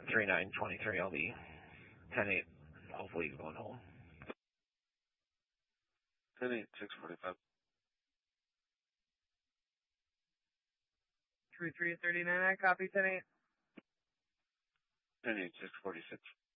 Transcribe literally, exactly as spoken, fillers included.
three nine twenty-three, I'll be ten eight, hopefully going home. ten eight, six forty-five. three three thirty-nine, I copy ten eight. ten eight, six forty-six.